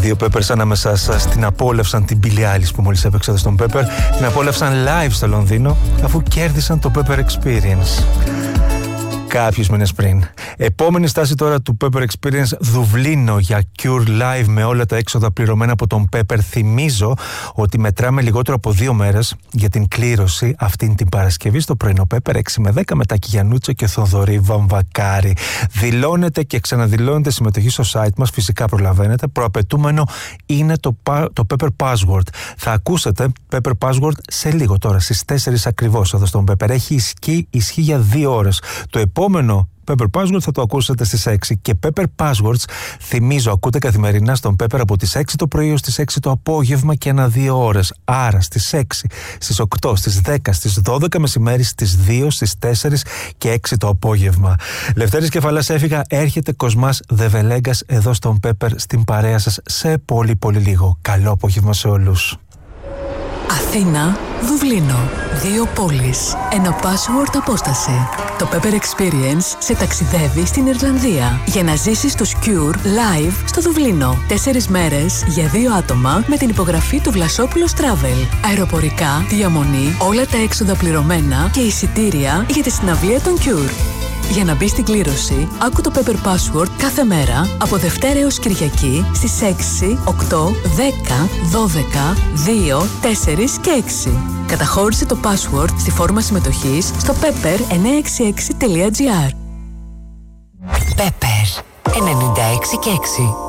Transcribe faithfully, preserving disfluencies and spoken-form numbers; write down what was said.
δύο Peppers ανάμεσα σας την απόλαυσαν την Billie Eilish που μόλις έπαιξε εδώ στον Pepper. Την απόλαυσαν live στο Λονδίνο αφού κέρδισαν το Pepper Experience κάποιους μήνες πριν. Επόμενη στάση τώρα του Pepper Experience, Δουβλίνο για Cure Live με όλα τα έξοδα πληρωμένα από τον Pepper. Θυμίζω ότι μετράμε λιγότερο από δύο μέρες για την κλήρωση αυτήν την Παρασκευή στο πρωινό Pepper έξι με δέκα με Τάκη Γιαννούτσο και Θοδωρή Βαμβακάρη. Δηλώνετε και ξαναδηλώνετε συμμετοχή στο site μας, φυσικά προλαβαίνετε. Προαπαιτούμενο είναι το, το Pepper Password. Θα ακούσετε Pepper Password σε λίγο τώρα, στις τέσσερις ακριβώς εδώ στον Pepper. Έχει ισχύ, ισχύ για δύο ώρες. Το επόμενο Pepper Password θα το ακούσετε στις έξι. Και Pepper Passwords, θυμίζω, ακούτε καθημερινά στον Pepper από τις έξι το πρωί ως τις έξι το απόγευμα και ένα δύο ώρες. Άρα στις έξι, στις οκτώ, στις δέκα, στις δώδεκα μεσημέρι, στις δύο, στις τέσσερα και έξι το απόγευμα. Λευτέρης Κεφαλάς έφυγα, έρχεται Κοσμάς Δεβελέγκας εδώ στον Pepper στην παρέα σας σε πολύ πολύ λίγο. Καλό απόγευμα σε όλους. Αθήνα, Δουβλίνο. Δύο πόλεις. Ένα password απόσταση. Το Pepper Experience σε ταξιδεύει στην Ιρλανδία για να ζήσεις τους Cure live στο Δουβλίνο. Τέσσερις μέρες για δύο άτομα με την υπογραφή του Βλασόπουλος Travel. Αεροπορικά, διαμονή, όλα τα έξοδα πληρωμένα και εισιτήρια για τη συναυλία των Cure. Για να μπει στην κλήρωση, άκου το Pepper Password κάθε μέρα από Δευτέρα έως Κυριακή στις έξι, οκτώ, δέκα, δώδεκα, δύο, τέσσερα και έξι. Καταχώρησε το password στη φόρμα συμμετοχής στο pepper εννιακόσια εξήντα έξι τελεία τζι άρ. Pepper ενενήντα έξι και έξι.